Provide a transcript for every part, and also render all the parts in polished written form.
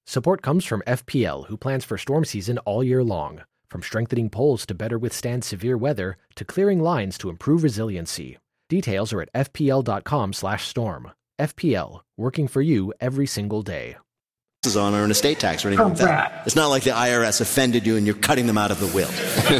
Support comes from FPL, who plans for storm season all year long. From strengthening poles to better withstand severe weather, to clearing lines to improve resiliency. Details are at fpl.com/storm. FPL, working for you every single day. On or an estate tax or anything like that. It's not like the IRS offended you and you're cutting them out of the will.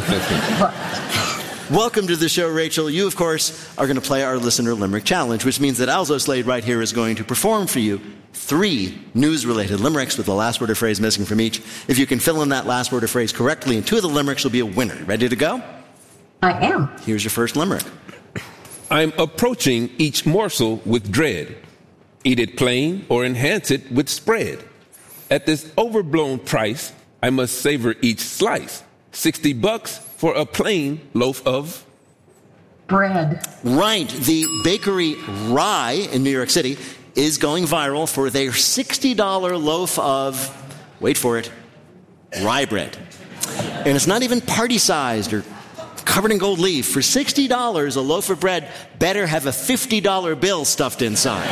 Welcome to the show, Rachel. You, of course, are going to play our Listener Limerick Challenge, which means that Alzo Slade right here is going to perform for you 3 news-related limericks with the last word or phrase missing from each. If you can fill in that last word or phrase correctly in 2 of the limericks, you'll be a winner. Ready to go? I am. Here's your first limerick. I'm approaching each morsel with dread. Eat it plain or enhance it with spread. At this overblown price, I must savor each slice. $60 for a plain loaf of bread. Right. The bakery Rye in New York City is going viral for their $60 loaf of, wait for it, rye bread. And it's not even party-sized or covered in gold leaf. For $60, a loaf of bread better have a $50 bill stuffed inside.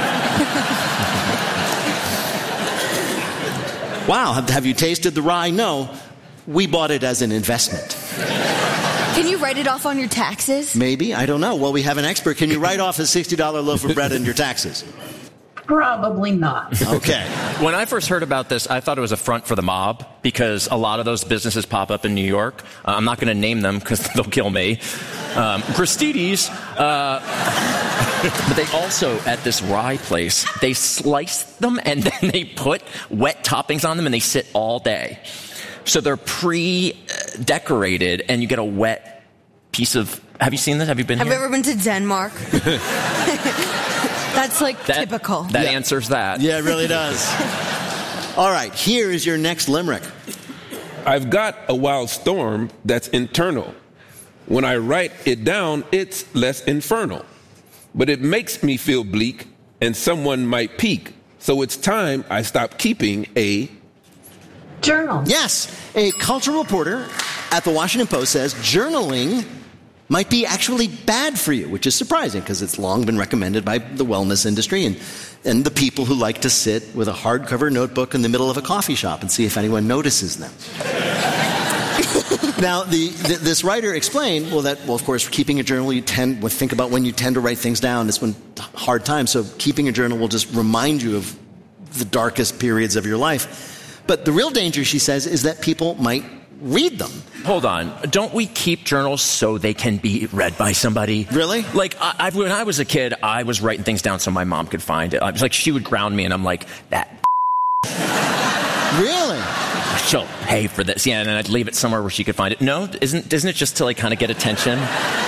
Wow, have you tasted the rye? No, we bought it as an investment. Can you write it off on your taxes? Maybe, I don't know. Well, we have an expert. Can you write off a $60 loaf of bread on your taxes? Probably not. Okay. When I first heard about this, I thought it was a front for the mob because a lot of those businesses pop up in New York. I'm not going to name them because they'll kill me. Gristedes. But they also, at this rye place, they slice them and then they put wet toppings on them and they sit all day. So they're pre-decorated and you get a wet piece of... Have you seen this? Have you been here? Have you ever been to Denmark? That's typical. That answers that. Yeah, it really does. All right, here is your next limerick. I've got a wild storm that's internal. When I write it down, it's less infernal. But it makes me feel bleak, and someone might peek. So it's time I stop keeping a... journal. Yes, a cultural reporter at the Washington Post says journaling might be actually bad for you, which is surprising because it's long been recommended by the wellness industry and the people who like to sit with a hardcover notebook in the middle of a coffee shop and see if anyone notices them. Now, this writer explained, of course, keeping a journal, think about when you tend to write things down. It's when hard times, so keeping a journal will just remind you of the darkest periods of your life. But the real danger, she says, is that people might read them. Hold on. Don't we keep journals so they can be read by somebody? Really? Like, when I was a kid, I was writing things down so my mom could find it. I was like, she would ground me, and I'm like, that. Really? She'll pay for this. Yeah, and then I'd leave it somewhere where she could find it. No? Isn't it just to, kind of get attention?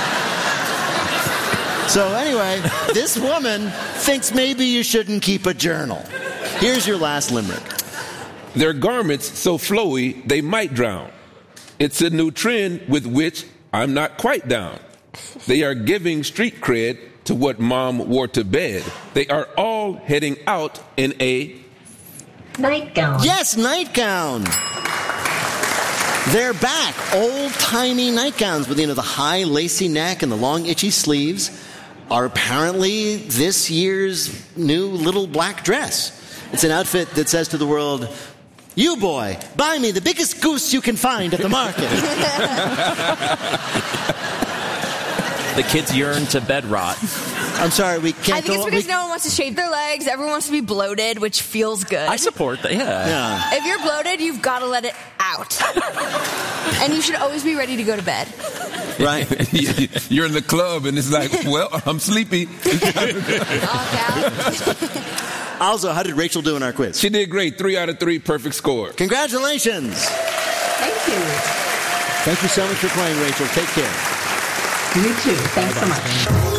So anyway, this woman thinks maybe you shouldn't keep a journal. Here's your last limerick. Their garments so flowy, they might drown. It's a new trend with which I'm not quite down. They are giving street cred to what mom wore to bed. They are all heading out in a... nightgown. Yes, nightgown. They're back. Old-timey nightgowns with, the high lacy neck and the long itchy sleeves are apparently this year's new little black dress. It's an outfit that says to the world, "You boy, buy me the biggest goose you can find at the market." The kids yearn to bed rot. I'm sorry, we can't I think it's because no one wants to shave their legs. Everyone wants to be bloated, which feels good. I support that, yeah. If you're bloated, you've got to let it out. And you should always be ready to go to bed. Right. You're in the club and it's like, well, I'm sleepy. Also, how did Rachel do in our quiz? She did great. 3 out of 3, perfect score. Congratulations. Thank you. Thank you so much for playing, Rachel. Take care. You too. Thanks so much.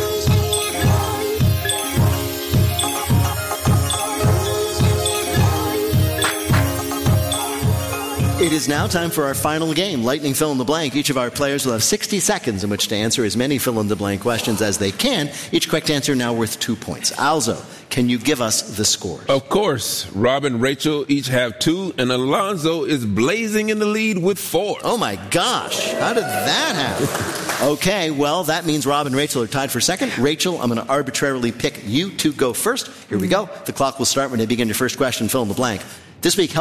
It is now time for our final game, Lightning Fill in the Blank. Each of our players will have 60 seconds in which to answer as many fill-in-the-blank questions as they can. Each correct answer now worth 2 points. Alzo, can you give us the scores? Of course. Rob and Rachel each have 2, and Alonzo is blazing in the lead with 4. Oh, my gosh. How did that happen? Okay, well, that means Rob and Rachel are tied for second. Rachel, I'm going to arbitrarily pick you to go first. Here we go. The clock will start when you begin your first question, fill in the blank. This week,